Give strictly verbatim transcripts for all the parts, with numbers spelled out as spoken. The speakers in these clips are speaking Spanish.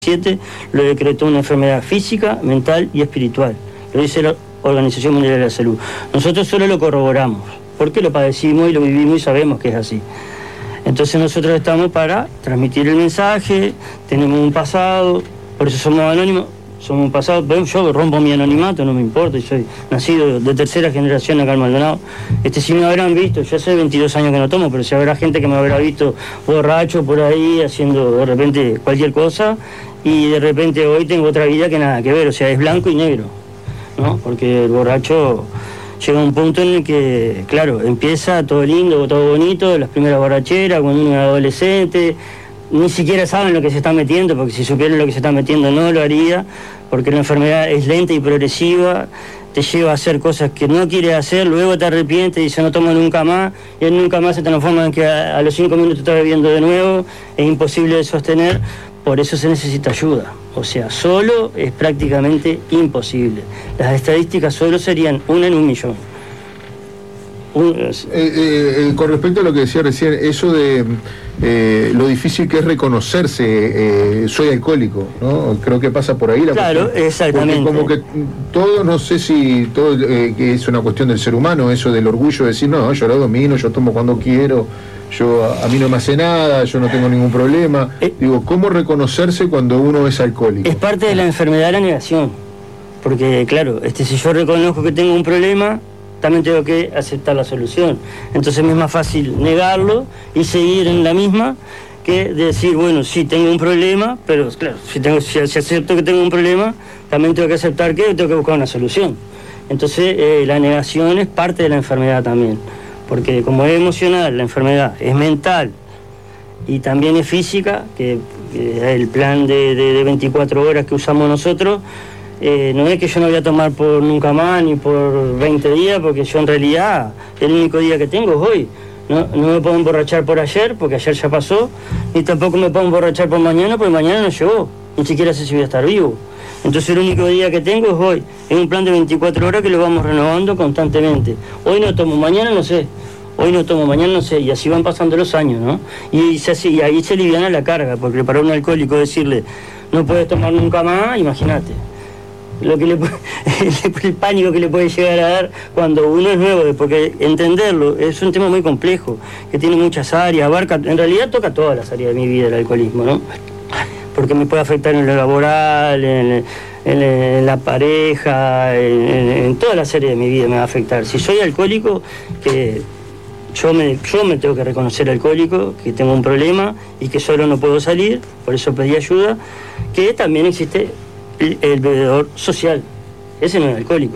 siete lo decretó una enfermedad física, mental y espiritual. Lo dice la Organización Mundial de la Salud. Nosotros solo lo corroboramos, porque lo padecimos y lo vivimos y sabemos que es así. Entonces nosotros estamos para transmitir el mensaje, tenemos un pasado, por eso somos anónimos, somos un pasado, yo rompo mi anonimato, no me importa, yo soy nacido de tercera generación acá en Maldonado. Este, si me habrán visto, yo hace veintidós años que no tomo, pero si habrá gente que me habrá visto borracho por ahí, haciendo de repente cualquier cosa, y de repente hoy tengo otra vida que nada que ver, o sea, es blanco y negro, ¿no? Porque el borracho llega a un punto en el que, claro, empieza todo lindo, todo bonito, las primeras borracheras, cuando uno es adolescente, ni siquiera saben lo que se está metiendo, porque si supieran lo que se está metiendo no lo haría, porque la enfermedad es lenta y progresiva, te lleva a hacer cosas que no quieres hacer, luego te arrepientes y dices no tomo nunca más, y el nunca más se transforma en que a, a los cinco minutos estás bebiendo de nuevo, es imposible de sostener. Por eso se necesita ayuda, o sea, solo es prácticamente imposible. Las estadísticas solo serían una en un millón. Un... Eh, eh, con respecto a lo que decía recién, eso de eh, lo difícil que es reconocerse, eh, soy alcohólico, ¿no? Creo que pasa por ahí la Claro, cuestión. Exactamente. Porque como que todo, no sé si todo eh, que es una cuestión del ser humano, eso del orgullo de decir, no, yo lo domino, yo tomo cuando quiero, yo a, a mí no me hace nada, yo no tengo ningún problema. Eh, Digo, ¿cómo reconocerse cuando uno es alcohólico? Es parte de la enfermedad la negación, porque claro, este, si yo reconozco que tengo un problema, también tengo que aceptar la solución. Entonces me es más fácil negarlo y seguir en la misma que decir, bueno, sí, tengo un problema, pero claro, si, tengo, si, si acepto que tengo un problema, también tengo que aceptar que tengo que buscar una solución. Entonces eh, la negación es parte de la enfermedad también, porque como es emocional, la enfermedad es mental y también es física, que, que el plan de, de, de veinticuatro horas que usamos nosotros, Eh, no es que yo no voy a tomar por nunca más ni por veinte días, porque yo en realidad el único día que tengo es hoy. No, no me puedo emborrachar por ayer, porque ayer ya pasó, ni tampoco me puedo emborrachar por mañana, porque mañana no llegó, ni siquiera sé si voy a estar vivo. Entonces el único día que tengo es hoy. Es un plan de veinticuatro horas que lo vamos renovando constantemente. Hoy no tomo, mañana no sé. Hoy no tomo, mañana no sé, y así van pasando los años, ¿no? Y, se hace, y ahí se aliviana la carga, porque para un alcohólico decirle, no puedes tomar nunca más, imagínate. Lo que le, el pánico que le puede llegar a dar cuando uno es nuevo, porque entenderlo es un tema muy complejo, que tiene muchas áreas, abarca, en realidad toca todas las áreas de mi vida el alcoholismo, ¿no? Porque me puede afectar en lo laboral, en, en, en la pareja, en, en, en todas las áreas de mi vida me va a afectar. Si soy alcohólico, que yo me, yo me tengo que reconocer alcohólico, que tengo un problema y que solo no puedo salir, por eso pedí ayuda, que también existe el bebedor social, ese no es alcohólico.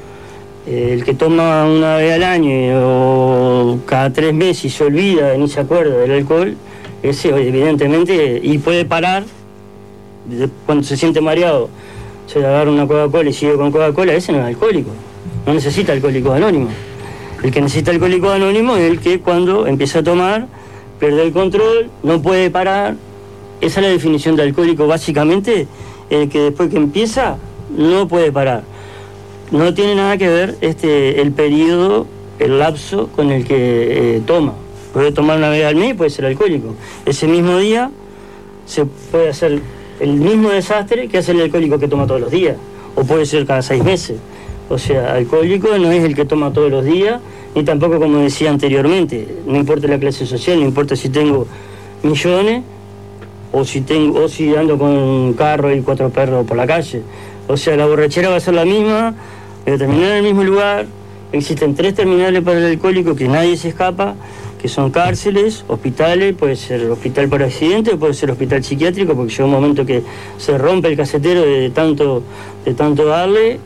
El que toma una vez al año o cada tres meses y se olvida ni se acuerda del alcohol, ese evidentemente, y puede parar, cuando se siente mareado, se agarra una Coca-Cola y sigue con Coca-Cola, ese no es alcohólico, no necesita alcohólico anónimo. El que necesita alcohólico anónimo es el que cuando empieza a tomar, pierde el control, no puede parar. Esa es la definición de alcohólico, básicamente. El que después que empieza no puede parar. No tiene nada que ver este, el periodo, el lapso con el que eh, toma. Puede tomar una vez al mes y puede ser alcohólico. Ese mismo día se puede hacer el mismo desastre que hace el alcohólico que toma todos los días, o puede ser cada seis meses. O sea, alcohólico no es el que toma todos los días, ni tampoco, como decía anteriormente, no importa la clase social, no importa si tengo millones, o si tengo, o si ando con un carro y cuatro perros por la calle. O sea, la borrachera va a ser la misma, voy a terminar en el mismo lugar. Existen tres terminales para el alcohólico que nadie se escapa, que son cárceles, hospitales, puede ser hospital por accidente, puede ser hospital psiquiátrico, porque llega un momento que se rompe el casetero de tanto, de tanto darle,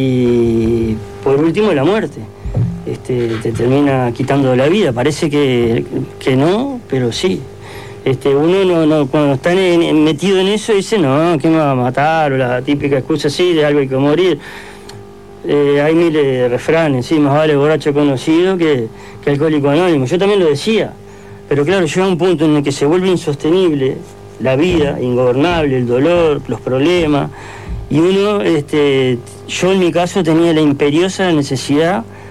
y por último la muerte. Este, te termina quitando la vida. Parece que, que no, pero sí. Este, uno no, no, cuando está en, en, metido en eso dice, no, ¿quién me va a matar? O la típica excusa así, de algo hay que morir. Eh, hay miles de refranes, sí, más vale borracho conocido que, que alcohólico anónimo. Yo también lo decía, pero claro, llega un punto en el que se vuelve insostenible la vida, ingobernable, el dolor, los problemas, y uno, este, yo en mi caso tenía la imperiosa necesidad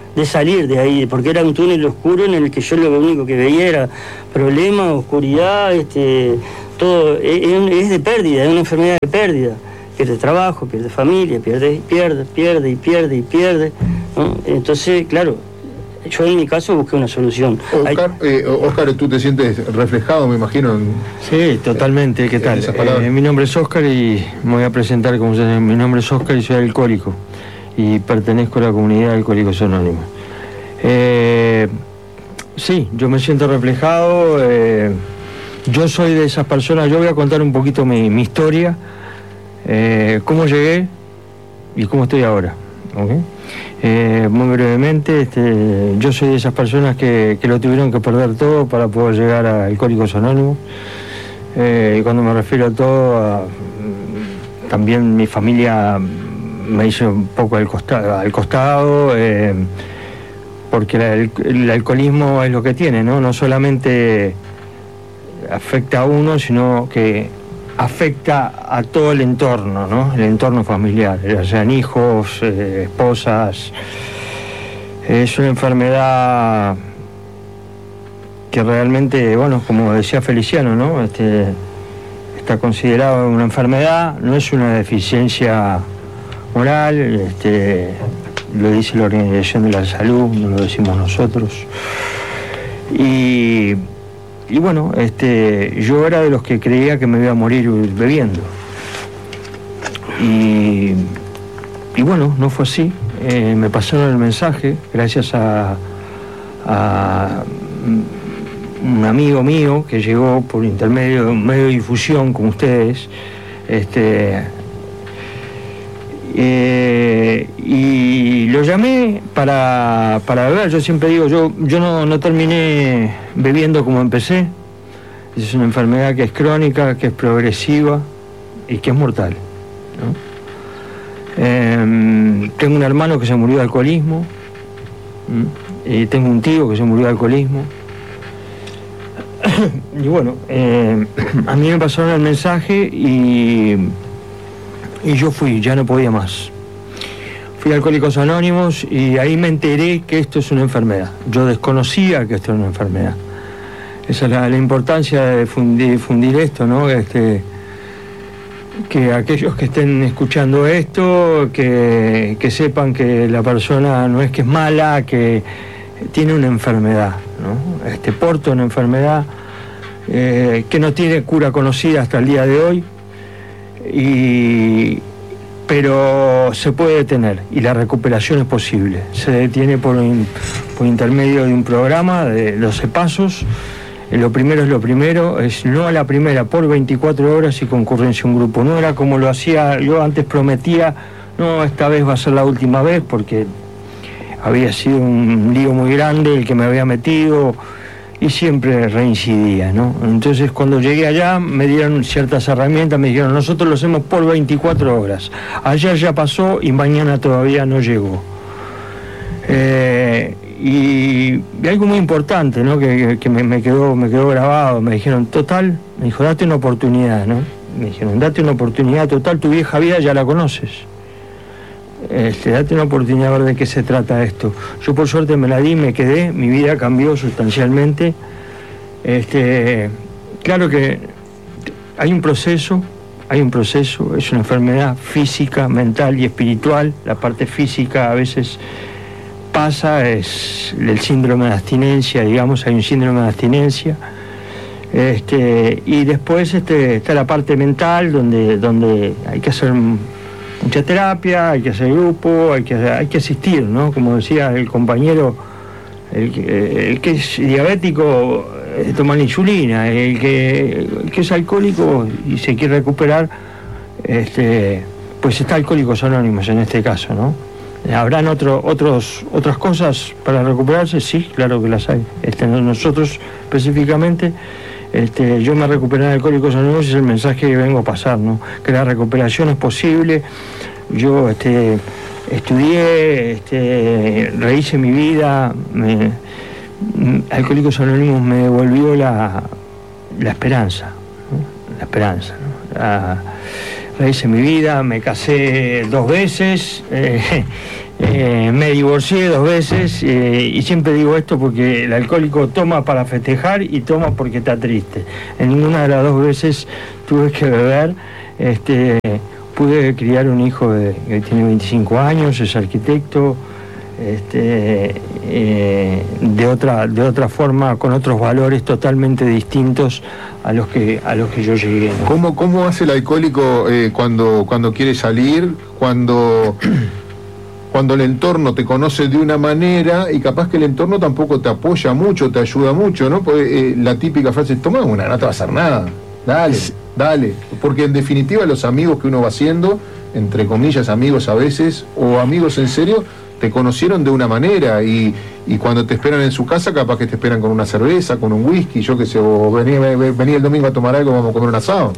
de salir de ahí, porque era un túnel oscuro en el que yo lo único que veía era problemas, oscuridad, este, todo, es, es de pérdida, es una enfermedad de pérdida. Pierde trabajo, pierde familia, pierde, pierde, pierde y pierde y pierde, ¿no? Entonces, claro, yo en mi caso busqué una solución. Oscar, Hay... eh, Oscar, tú te sientes reflejado, me imagino. En, sí, totalmente. ¿Qué tal? Eh, mi nombre es Oscar y me voy a presentar como se llama. Mi nombre es Oscar y soy alcohólico y pertenezco a la comunidad de Alcohólicos Anónimos. Eh, sí, yo me siento reflejado. Eh, yo soy de esas personas. Yo voy a contar un poquito mi, mi historia, eh, cómo llegué y cómo estoy ahora. ¿Okay? Eh, muy brevemente, este, yo soy de esas personas que, que lo tuvieron que perder todo para poder llegar a Alcohólicos Anónimos. Eh, y cuando me refiero a todo, a, también mi familia me hizo un poco al costado, al costado eh, porque la, el, el alcoholismo es lo que tiene, ¿no? No solamente afecta a uno, sino que afecta a todo el entorno, ¿no? El entorno familiar, ya sean hijos, eh, esposas. Es una enfermedad que realmente, bueno, como decía Feliciano, ¿no? Este, está considerada una enfermedad, no es una deficiencia moral, este, lo dice la Organización de la Salud, no lo decimos nosotros. Y Y bueno, este, yo era de los que creía que me iba a morir bebiendo. Y, y bueno, no fue así. Eh, me pasaron el mensaje gracias a, a un amigo mío que llegó por intermedio de un medio de difusión como ustedes. Este, eh, y lo llamé para, para beber. Yo siempre digo, yo, yo no, no terminé bebiendo como empecé. Es una enfermedad que es crónica, que es progresiva y que es mortal, ¿no? Eh, tengo un hermano que se murió de alcoholismo, ¿sí? Y tengo un tío que se murió de alcoholismo. Y bueno, eh, a mí me pasaron el mensaje y... Y yo fui, ya no podía más. Fui a Alcohólicos Anónimos y ahí me enteré que esto es una enfermedad. Yo desconocía que esto era una enfermedad. Esa es la, la importancia de difundir, difundir esto, ¿no? Este, que aquellos que estén escuchando esto, que, que sepan que la persona no es que es mala, que tiene una enfermedad, ¿no? Este, porta una enfermedad eh, que no tiene cura conocida hasta el día de hoy. Y, pero se puede detener y la recuperación es posible. Se detiene por, por intermedio de un programa de doce pasos. Lo primero es lo primero, es no a la primera por veinticuatro horas y concurrencia a un grupo. No era como lo hacía, yo antes prometía, no, esta vez va a ser la última vez porque había sido un lío muy grande el que me había metido. Y siempre reincidía, ¿no? Entonces cuando llegué allá me dieron ciertas herramientas, me dijeron, nosotros lo hacemos por veinticuatro horas. Ayer ya pasó y mañana todavía no llegó. Eh, y, y algo muy importante, ¿no? Que, que me, me, quedó, me quedó grabado, me dijeron, total, me dijo, date una oportunidad, ¿no? Me dijeron, date una oportunidad, total, tu vieja vida ya la conoces. Este, date una oportunidad a ver de qué se trata esto. Yo por suerte me la di, me quedé, mi vida cambió sustancialmente. Este, claro que hay un proceso, hay un proceso, es una enfermedad física, mental y espiritual. La parte física a veces pasa, es el síndrome de abstinencia, digamos, hay un síndrome de abstinencia. Este, y después este, está la parte mental, donde, donde hay que hacer mucha terapia, hay que hacer grupo, hay que, hay que asistir, ¿no? Como decía el compañero, el, el que es diabético eh, toma la insulina, el que, el que es alcohólico y se quiere recuperar, este, pues está Alcohólicos Anónimos en este caso, ¿no? ¿Habrán otro, otros, otras cosas para recuperarse? Sí, claro que las hay. Este, nosotros específicamente, este, yo me recuperé en Alcohólicos Anónimos y es el mensaje que vengo a pasar, ¿no? Que la recuperación es posible. Yo este, estudié, este, rehice mi vida, me, Alcohólicos Anónimos me devolvió la, la esperanza, ¿no? La esperanza, ¿no? La, rehice mi vida, me casé dos veces, eh, Eh, me divorcié dos veces eh, y siempre digo esto porque el alcohólico toma para festejar y toma porque está triste. En ninguna de las dos veces tuve que beber. Este, pude criar un hijo de, que tiene veinticinco años, es arquitecto, este, eh, de otra, de otra forma, con otros valores totalmente distintos a los que, a los que yo llegué, ¿no? ¿Cómo, cómo hace el alcohólico eh, cuando, cuando quiere salir, cuando... cuando el entorno te conoce de una manera y capaz que el entorno tampoco te apoya mucho, te ayuda mucho, ¿no? Porque eh, la típica frase es, toma una, no te va a hacer nada, dale, dale, porque en definitiva los amigos que uno va haciendo, entre comillas amigos a veces, o amigos en serio, te conocieron de una manera y, y cuando te esperan en su casa capaz que te esperan con una cerveza, con un whisky, yo qué sé, o vení, vení el domingo a tomar algo, vamos a comer un asado.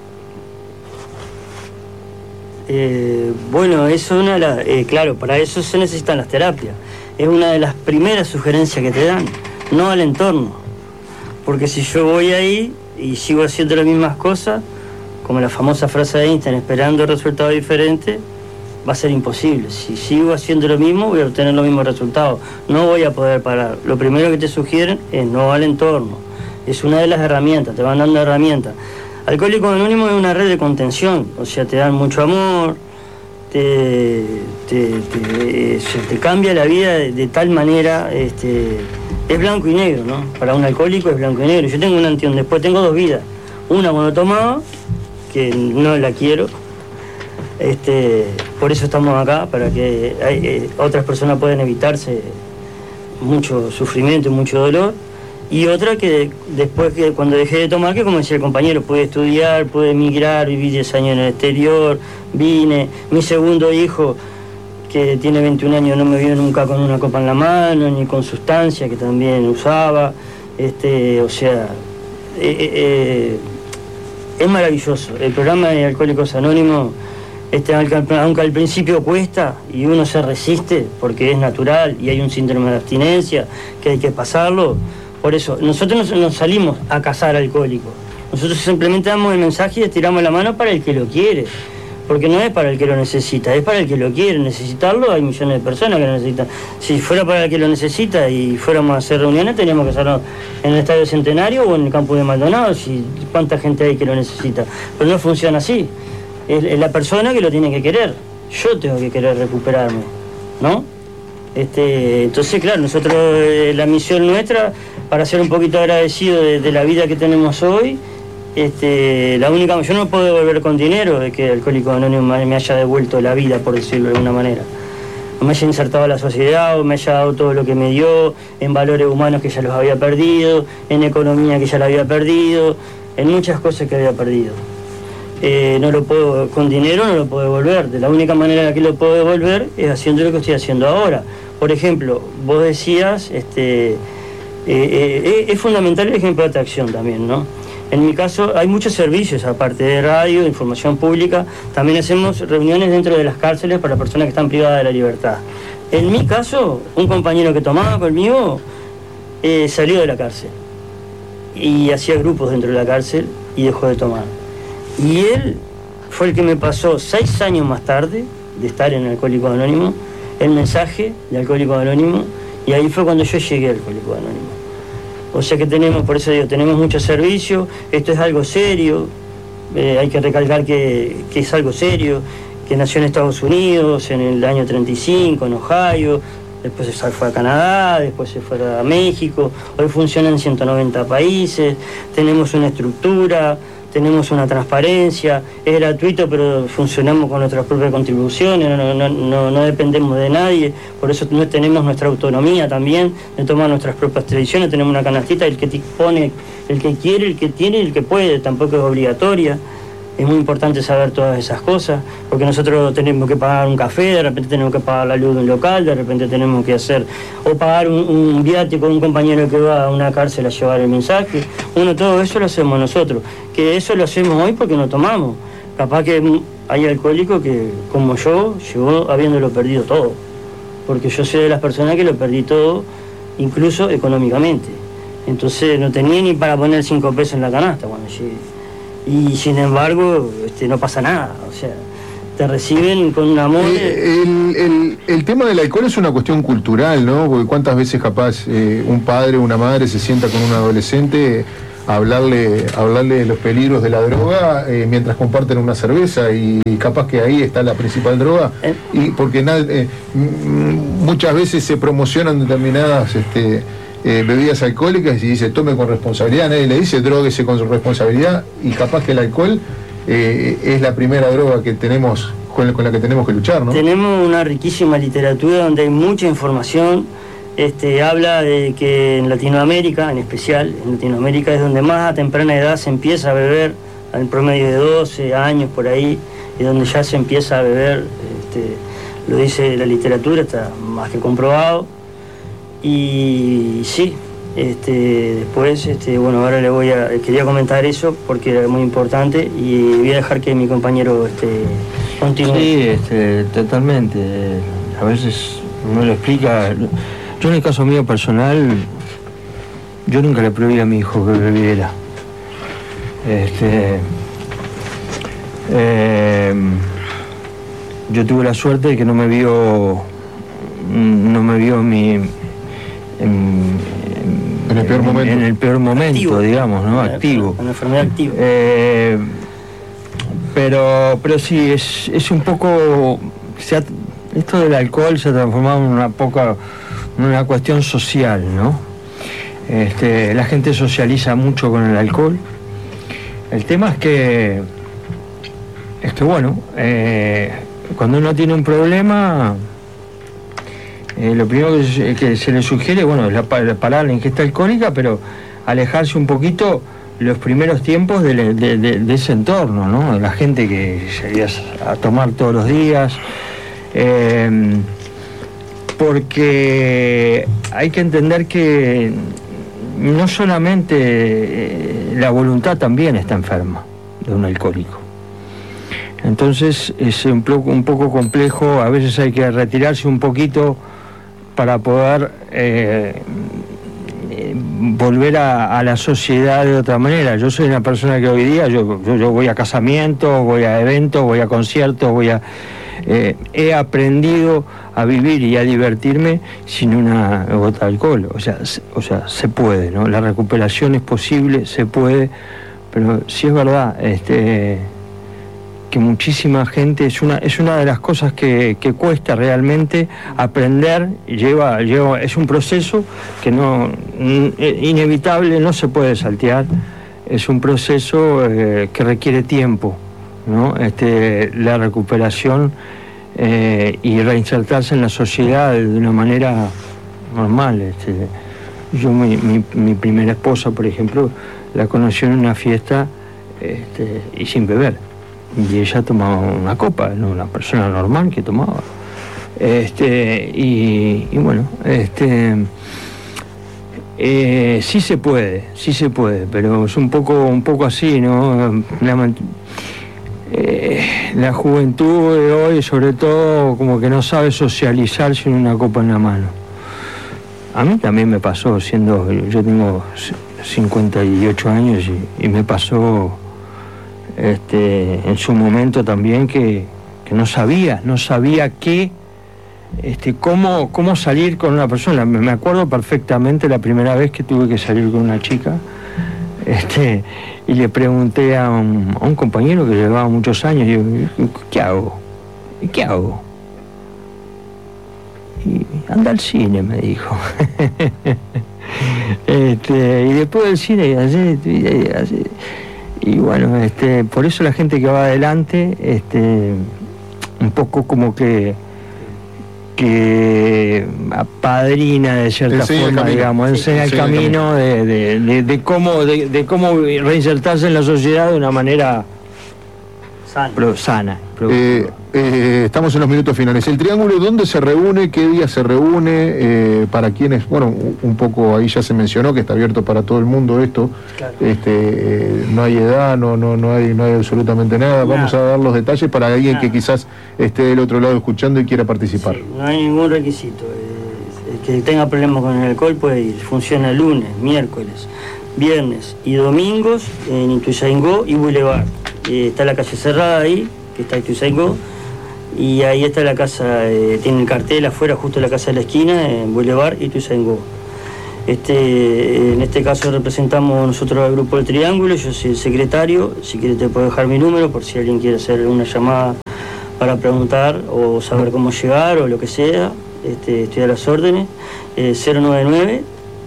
Eh, bueno, eso es una de las, eh, claro, para eso se necesitan las terapias. Es una de las primeras sugerencias que te dan, no al entorno. Porque si yo voy ahí y sigo haciendo las mismas cosas, como la famosa frase de Einstein, esperando resultados diferentes, va a ser imposible. Si sigo haciendo lo mismo, voy a obtener los mismos resultados. No voy a poder parar. Lo primero que te sugieren es no al entorno. Es una de las herramientas, te van dando herramientas. Alcohólicos Anónimos es una red de contención, o sea, te dan mucho amor, te, te, te, se te cambia la vida de, de tal manera, este, es blanco y negro, ¿no? Para un alcohólico es blanco y negro. Yo tengo un antes y un después, tengo dos vidas. Una cuando tomaba, que no la quiero, este, por eso estamos acá, para que hay, eh, otras personas puedan evitarse mucho sufrimiento y mucho dolor. Y otra que después, que cuando dejé de tomar, que como decía el compañero, pude estudiar, pude emigrar, viví diez años en el exterior, vine, mi segundo hijo, que tiene veintiún años, no me vio nunca con una copa en la mano, ni con sustancia, que también usaba, este, o sea, eh, eh, es maravilloso. El programa de Alcohólicos Anónimos, este, aunque al principio cuesta y uno se resiste, porque es natural y hay un síndrome de abstinencia, que hay que pasarlo. Por eso, nosotros no nos salimos a cazar alcohólicos. Nosotros simplemente damos el mensaje y estiramos la mano para el que lo quiere. Porque no es para el que lo necesita, es para el que lo quiere. Necesitarlo, hay millones de personas que lo necesitan. Si fuera para el que lo necesita y fuéramos a hacer reuniones, teníamos que hacerlo en el Estadio Centenario o en el campo de Maldonado. Si, ¿cuánta gente hay que lo necesita? Pero no funciona así. Es, es la persona que lo tiene que querer. Yo tengo que querer recuperarme, ¿no? Este, entonces, claro, nosotros, eh, la misión nuestra, para ser un poquito agradecido de, de la vida que tenemos hoy, este, la única, yo no puedo devolver con dinero de que el Alcohólico Anónimo me haya devuelto la vida, por decirlo de alguna manera. No me haya insertado a la sociedad, o me haya dado todo lo que me dio, en valores humanos que ya los había perdido, en economía que ya la había perdido, en muchas cosas que había perdido. Eh, no lo puedo, con dinero no lo puedo devolver. De la única manera en la que lo puedo devolver es haciendo lo que estoy haciendo ahora. Por ejemplo, vos decías, este, eh, eh, es fundamental el ejemplo de atracción también, ¿no? En mi caso hay muchos servicios, aparte de radio, de información pública, también hacemos reuniones dentro de las cárceles para personas que están privadas de la libertad. En mi caso, un compañero que tomaba conmigo eh, salió de la cárcel y hacía grupos dentro de la cárcel y dejó de tomar. Y él fue el que me pasó seis años más tarde de estar en Alcohólicos Anónimos el mensaje de Alcohólicos Anónimos, y ahí fue cuando yo llegué a Alcohólicos Anónimos. O sea que tenemos, por eso digo, tenemos muchos servicios, esto es algo serio, eh, hay que recalcar que, que es algo serio, que nació en Estados Unidos en el año treinta y cinco, en Ohio, después se fue a Canadá, después se fue a México, hoy funciona en ciento noventa países, tenemos una estructura, tenemos una transparencia, es gratuito, pero funcionamos con nuestras propias contribuciones, no, no, no, no dependemos de nadie, por eso no tenemos nuestra autonomía también, de tomar nuestras propias decisiones, tenemos una canastita, el que te pone, el que quiere, el que tiene, el que puede, tampoco es obligatoria. Es muy importante saber todas esas cosas, porque nosotros tenemos que pagar un café, de repente tenemos que pagar la luz de un local, de repente tenemos que hacer, o pagar un, un viático con un compañero que va a una cárcel a llevar el mensaje. Bueno, todo eso lo hacemos nosotros, que eso lo hacemos hoy porque no tomamos. Capaz que hay alcohólicos que, como yo, llegó habiéndolo perdido todo, porque yo soy de las personas que lo perdí todo, incluso económicamente. Entonces no tenía ni para poner cinco pesos en la canasta cuando llegué. Y sin embargo, este, no pasa nada, o sea, te reciben con un amor. Eh, el, el, el tema del alcohol es una cuestión cultural, ¿no? Porque cuántas veces capaz eh, un padre o una madre se sienta con un adolescente a hablarle, a hablarle de los peligros de la droga eh, mientras comparten una cerveza, y capaz que ahí está la principal droga, eh. y porque nada, eh, muchas veces se promocionan determinadas este, eh, bebidas alcohólicas y dice tome con responsabilidad, nadie le dice dróguese con responsabilidad, y capaz que el alcohol eh, es la primera droga que tenemos con, con la que tenemos que luchar, ¿no? Tenemos una riquísima literatura donde hay mucha información. Este, habla de que en Latinoamérica, en especial, en Latinoamérica es donde más a temprana edad se empieza a beber, al promedio de doce años por ahí, y donde ya se empieza a beber, este, lo dice la literatura, está más que comprobado. Y sí, este, después, este, bueno, ahora le voy a, quería comentar eso porque era muy importante, y voy a dejar que mi compañero este, continúe. Sí, este, totalmente. A veces uno lo explica. Yo en el caso mío personal, yo nunca le prohibí a mi hijo que bebiera. Este, eh, yo tuve la suerte de que no me vio, no me vio en mi, en, en el peor en, momento, en el peor momento, activo, digamos, ¿no? Activo. Una enfermedad activa. Eh, pero, pero sí, es, es un poco, se ha, esto del alcohol se ha transformado en una poca una cuestión social, ¿no? Este, la gente socializa mucho con el alcohol. El tema es que, es que bueno, eh, cuando uno tiene un problema, eh, lo primero que se, que se le sugiere, bueno, es la, la parar la ingesta alcohólica, pero alejarse un poquito los primeros tiempos de, de, de, de ese entorno, ¿no? De la gente que salía a tomar todos los días. Eh, porque hay que entender que no solamente eh, la voluntad también está enferma de un alcohólico. Entonces es un poco, un poco complejo, a veces hay que retirarse un poquito para poder eh, eh, volver a, a la sociedad de otra manera. Yo soy una persona que hoy día, yo, yo, yo voy a casamientos, voy a eventos, voy a conciertos, voy a... Eh, he aprendido a vivir y a divertirme sin una gota de alcohol. O sea, se, o sea, se puede, ¿no? La recuperación es posible, se puede, pero sí es verdad, este, que muchísima gente, es una, es una de las cosas que, que cuesta realmente aprender, lleva, lleva, es un proceso que no, inevitable, no se puede saltear, es un proceso eh, que requiere tiempo, ¿no? Este, la recuperación eh, y reinsertarse en la sociedad de una manera normal. Este, yo mi, mi, mi primera esposa, por ejemplo, la conocí en una fiesta este, y sin beber, y ella tomaba una copa, ¿no? Una persona normal que tomaba, este, y, y bueno, este eh, sí se puede, sí se puede, pero es un poco, un poco así, ¿no? La, Eh, la juventud de hoy, sobre todo, como que no sabe socializar sin una copa en la mano. A mí también me pasó, siendo, yo tengo cincuenta y ocho años y, y me pasó este, en su momento también que, que no sabía, no sabía qué, este, cómo, cómo salir con una persona. Me acuerdo perfectamente la primera vez que tuve que salir con una chica. Este, y le pregunté a un, a un compañero que llevaba muchos años, y yo, ¿qué hago? ¿Qué hago? Y anda al cine, me dijo. este, y después del cine, y así, y, así, y bueno, este, por eso la gente que va adelante, este, un poco como que que apadrina de cierta enseña forma, digamos, enseña el camino de, de, de, de cómo de, de cómo reinsertarse en la sociedad de una manera sana. Pro, sana eh, eh, estamos en los minutos finales. El Triángulo, ¿dónde se reúne? ¿Qué día se reúne? Eh, ¿Para quiénes? Bueno, un poco ahí ya se mencionó que está abierto para todo el mundo esto. Claro. Este, eh, no hay edad, no, no, no hay, no hay absolutamente nada. nada. Vamos a dar los detalles para alguien nada. que quizás esté del otro lado escuchando y quiera participar. Sí, no hay ningún requisito. El que tenga problemas con el alcohol puede ir. Funciona lunes, miércoles, viernes y domingos en Ituzaingó y Boulevard. Eh, está la calle cerrada ahí, que está Ituzaingó, y ahí está la casa, eh, tiene el cartel afuera, justo la casa de la esquina, en Boulevard Ituzaingó. Este, en este caso representamos nosotros al Grupo del Triángulo, yo soy el secretario, si quieres te puedo dejar mi número por si alguien quiere hacer una llamada para preguntar o saber cómo llegar o lo que sea. Este, estoy a las órdenes, eh, cero nueve nueve,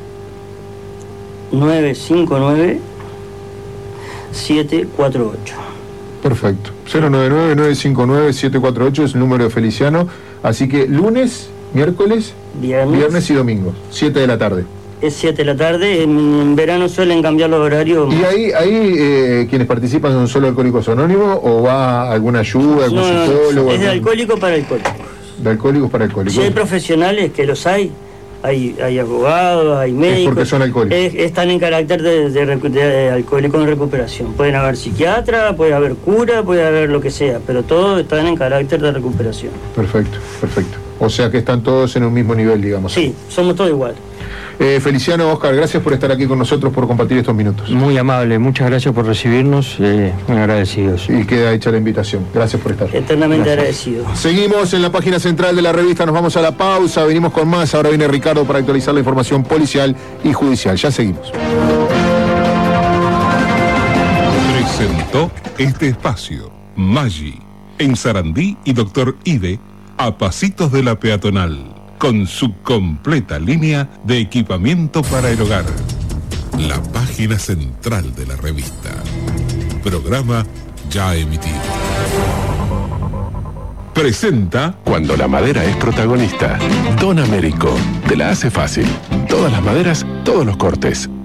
nueve cinco nueve, siete cuatro ocho. Perfecto, cero nueve nueve, nueve cinco nueve, siete cuatro ocho es el número de Feliciano, así que lunes, miércoles, viernes, viernes y domingo, siete de la tarde. Es siete de la tarde, en, en verano suelen cambiar los horarios. ¿Y ahí, ahí eh, quienes participan son solo Alcohólicos Anónimos o va alguna ayuda, algún no, psicólogo? No, es de algún... alcohólico para alcohólicos. De alcohólicos para alcohólicos. Si hay profesionales, que los hay, hay, hay abogados, hay médicos. Es porque son alcohólicos. Es, están en carácter de, de, de, de alcohólicos en recuperación. Pueden haber psiquiatra, puede haber cura, puede haber lo que sea, pero todos están en carácter de recuperación. Perfecto, perfecto. O sea que están todos en un mismo nivel, digamos. Sí, somos todos iguales. Eh, Feliciano, Oscar, gracias por estar aquí con nosotros, por compartir estos minutos. Muy amable, muchas gracias por recibirnos, eh, muy agradecidos. Y queda hecha la invitación. Gracias por estar. Eternamente Gracias. agradecido. Seguimos en la página central de la revista, nos vamos a la pausa, venimos con más. Ahora viene Ricardo para actualizar la información policial y judicial. Ya seguimos. Presentó este espacio Maggi, en Sarandí y Doctor Ide, a pasitos de la peatonal, con su completa línea de equipamiento para el hogar. La página central de la revista. Programa ya emitido. Presenta. Cuando la madera es protagonista, Don Américo te la hace fácil. Todas las maderas, todos los cortes.